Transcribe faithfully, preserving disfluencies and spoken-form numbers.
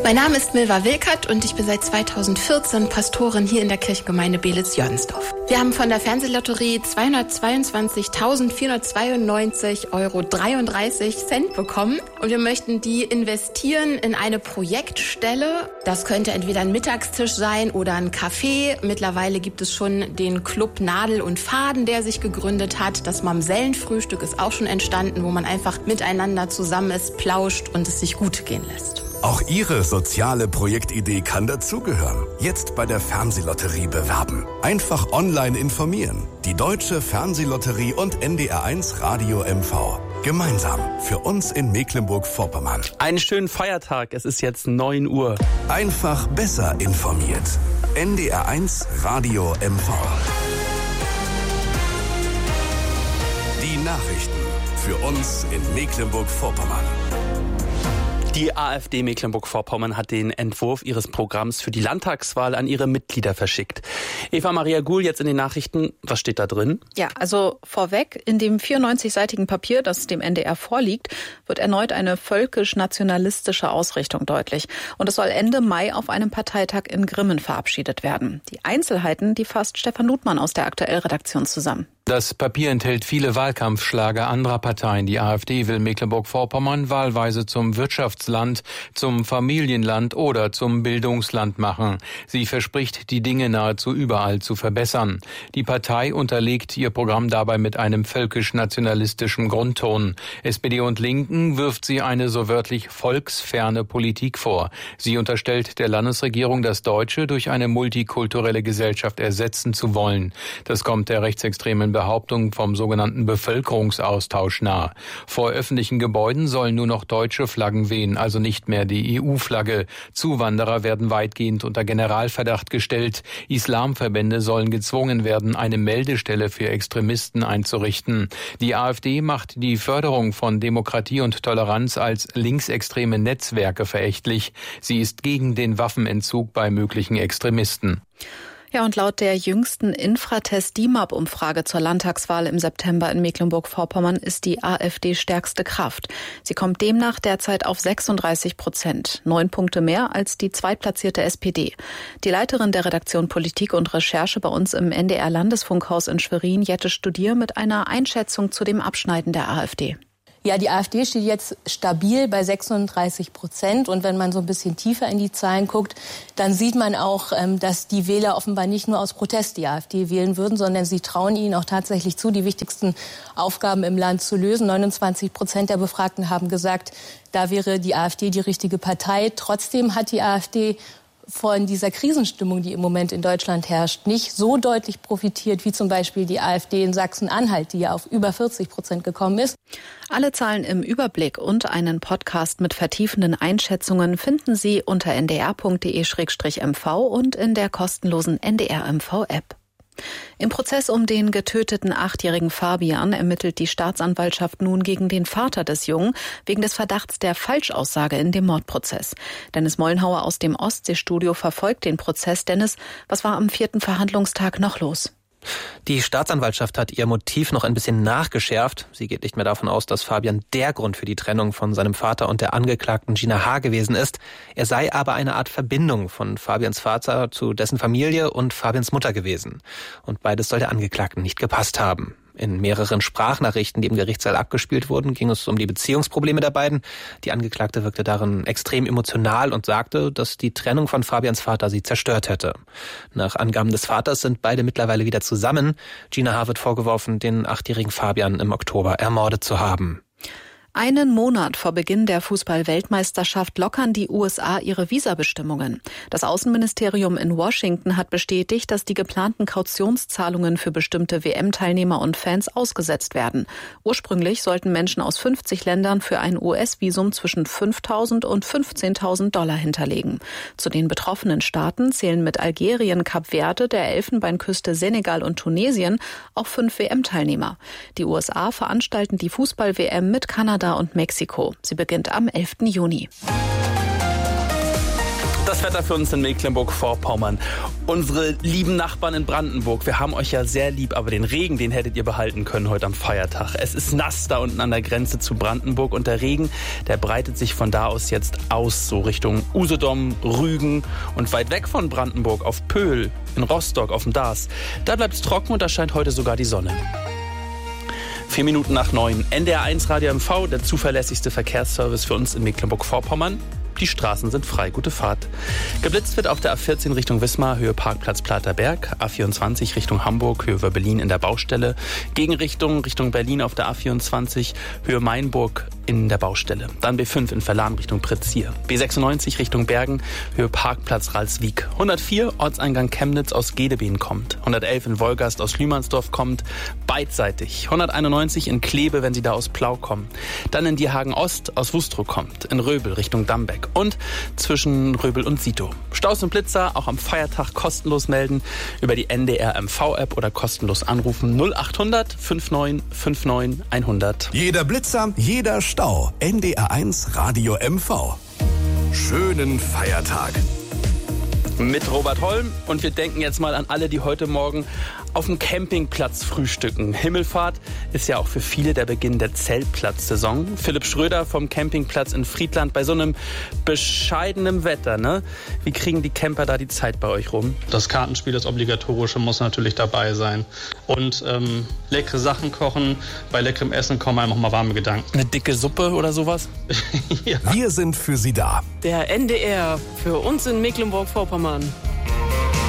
Mein Name ist Milva Wilkert und ich bin seit zweitausendvierzehn Pastorin hier in der Kirchengemeinde Beelitz-Jörnsdorf. Wir haben von der Fernsehlotterie zweihundertzweiundzwanzigtausendvierhundertzweiundneunzig Euro dreiunddreißig Cent bekommen und wir möchten die investieren in eine Projektstelle. Das könnte entweder ein Mittagstisch sein oder ein Café. Mittlerweile gibt es schon den Club Nadel und Faden, der sich gegründet hat. Das Mamsellenfrühstück ist auch schon entstanden, wo man einfach miteinander zusammen ist, plauscht und es sich gut gehen lässt. Auch Ihre soziale Projektidee kann dazugehören. Jetzt bei der Fernsehlotterie bewerben. Einfach online informieren. Die Deutsche Fernsehlotterie und N D R eins Radio M V. Gemeinsam für uns in Mecklenburg-Vorpommern. Einen schönen Feiertag. Es ist jetzt neun Uhr. Einfach besser informiert. N D R eins Radio M V. Die Nachrichten für uns in Mecklenburg-Vorpommern. Die AfD Mecklenburg-Vorpommern hat den Entwurf ihres Programms für die Landtagswahl an ihre Mitglieder verschickt. Eva Maria Guhl, jetzt in den Nachrichten. Was steht da drin? Ja, also vorweg, in dem vierundneunzigseitigen Papier, das dem N D R vorliegt, wird erneut eine völkisch-nationalistische Ausrichtung deutlich. Und es soll Ende Mai auf einem Parteitag in Grimmen verabschiedet werden. Die Einzelheiten, die fasst Stefan Ludmann aus der Aktuell-Redaktion zusammen. Das Papier enthält viele Wahlkampfschlager anderer Parteien. Die AfD will Mecklenburg-Vorpommern wahlweise zum Wirtschaftsland, zum Familienland oder zum Bildungsland machen. Sie verspricht, die Dinge nahezu überall zu verbessern. Die Partei unterlegt ihr Programm dabei mit einem völkisch-nationalistischen Grundton. S P D und Linken wirft sie eine so wörtlich volksferne Politik vor. Sie unterstellt der Landesregierung, das Deutsche durch eine multikulturelle Gesellschaft ersetzen zu wollen. Das kommt der rechtsextremen Behauptung vom sogenannten Bevölkerungsaustausch nahe. Vor öffentlichen Gebäuden sollen nur noch deutsche Flaggen wehen, also nicht mehr die E U-Flagge. Zuwanderer werden weitgehend unter Generalverdacht gestellt. Islamverbände sollen gezwungen werden, eine Meldestelle für Extremisten einzurichten. Die AfD macht die Förderung von Demokratie und Toleranz als linksextreme Netzwerke verächtlich. Sie ist gegen den Waffenentzug bei möglichen Extremisten. Ja, und laut der jüngsten Infratest-D I M A P-Umfrage zur Landtagswahl im September in Mecklenburg-Vorpommern ist die AfD stärkste Kraft. Sie kommt demnach derzeit auf sechsunddreißig Prozent, neun Punkte mehr als die zweitplatzierte S P D. Die Leiterin der Redaktion Politik und Recherche bei uns im N D R-Landesfunkhaus in Schwerin, Jette Studier, mit einer Einschätzung zu dem Abschneiden der AfD. Ja, die AfD steht jetzt stabil bei sechsunddreißig Prozent. Und wenn man so ein bisschen tiefer in die Zahlen guckt, dann sieht man auch, dass die Wähler offenbar nicht nur aus Protest die AfD wählen würden, sondern sie trauen ihnen auch tatsächlich zu, die wichtigsten Aufgaben im Land zu lösen. neunundzwanzig Prozent der Befragten haben gesagt, da wäre die AfD die richtige Partei. Trotzdem hat die AfD von dieser Krisenstimmung, die im Moment in Deutschland herrscht, nicht so deutlich profitiert wie zum Beispiel die AfD in Sachsen-Anhalt, die ja auf über vierzig Prozent gekommen ist. Alle Zahlen im Überblick und einen Podcast mit vertiefenden Einschätzungen finden Sie unter n d r punkt d e slash m v und in der kostenlosen N D R M V-App. Im Prozess um den getöteten achtjährigen Fabian ermittelt die Staatsanwaltschaft nun gegen den Vater des Jungen wegen des Verdachts der Falschaussage in dem Mordprozess. Dennis Mollenhauer aus dem Ostseestudio verfolgt den Prozess. Dennis, was war am vierten Verhandlungstag noch los? Die Staatsanwaltschaft hat ihr Motiv noch ein bisschen nachgeschärft. Sie geht nicht mehr davon aus, dass Fabian der Grund für die Trennung von seinem Vater und der Angeklagten Gina H. gewesen ist. Er sei aber eine Art Verbindung von Fabians Vater zu dessen Familie und Fabians Mutter gewesen. Und beides soll der Angeklagten nicht gepasst haben. In mehreren Sprachnachrichten, die im Gerichtssaal abgespielt wurden, ging es um die Beziehungsprobleme der beiden. Die Angeklagte wirkte darin extrem emotional und sagte, dass die Trennung von Fabians Vater sie zerstört hätte. Nach Angaben des Vaters sind beide mittlerweile wieder zusammen. Gina H. wird vorgeworfen, den achtjährigen Fabian im Oktober ermordet zu haben. Einen Monat vor Beginn der Fußball-Weltmeisterschaft lockern die U S A ihre Visabestimmungen. Das Außenministerium in Washington hat bestätigt, dass die geplanten Kautionszahlungen für bestimmte W M-Teilnehmer und Fans ausgesetzt werden. Ursprünglich sollten Menschen aus fünfzig Ländern für ein U S-Visum zwischen fünftausend und fünfzehntausend Dollar hinterlegen. Zu den betroffenen Staaten zählen mit Algerien, Kap Verde, der Elfenbeinküste, Senegal und Tunesien auch fünf W M-Teilnehmer. Die U S A veranstalten die Fußball-W M mit Kanada und Mexiko. Sie beginnt am elften Juni. Das Das Wetter für uns in Mecklenburg-Vorpommern. Unsere lieben Nachbarn in Brandenburg, wir haben euch ja sehr lieb, aber den Regen, den hättet ihr behalten können heute am Feiertag. Es ist nass da unten an der Grenze zu Brandenburg und der Regen, der breitet sich von da aus jetzt aus, so Richtung Usedom, Rügen und weit weg von Brandenburg auf Pöhl, in Rostock, auf dem Darß. Da bleibt es trocken und da scheint heute sogar die Sonne. Vier Minuten nach neun. N D R eins Radio M V, der zuverlässigste Verkehrsservice für uns in Mecklenburg-Vorpommern. Die Straßen sind frei. Gute Fahrt. Geblitzt wird auf der A vierzehn Richtung Wismar, Höhe Parkplatz Platerberg. A vierundzwanzig Richtung Hamburg, Höhe Wörbelin in der Baustelle. Gegenrichtung Richtung Berlin auf der A vierundzwanzig, Höhe Mainburg in der Baustelle. Dann B fünf in Verlan Richtung Pritzsier. B sechsundneunzig Richtung Bergen, Höhe Parkplatz Ralswiek. hundertvier Ortseingang Chemnitz aus Gedebeen kommt. hundertelf in Wolgast aus Lühmannsdorf kommt. Beidseitig. hunderteinundneunzig in Kleve, wenn Sie da aus Plau kommen. Dann in Dierhagen Ost aus Wustrow kommt. In Röbel Richtung Dambeck. Und zwischen Röbel und Sito. Staus und Blitzer auch am Feiertag kostenlos melden über die N D R M V-App oder kostenlos anrufen null achthundert neunundfünfzig neunundfünfzig hundert. Jeder Blitzer, jeder Stau. N D R eins Radio M V. Schönen Feiertag. Mit Robert Holm und wir denken jetzt mal an alle, die heute Morgen auf dem Campingplatz frühstücken. Himmelfahrt ist ja auch für viele der Beginn der Zeltplatzsaison. Philipp Schröder vom Campingplatz in Friedland bei so einem bescheidenen Wetter, ne? Wie kriegen die Camper da die Zeit bei euch rum? Das Kartenspiel, das Obligatorische, muss natürlich dabei sein. Und ähm, leckere Sachen kochen, bei leckerem Essen kommen einfach mal warme Gedanken. Eine dicke Suppe oder sowas? Ja. Wir sind für Sie da. Der N D R für uns in Mecklenburg-Vorpommern.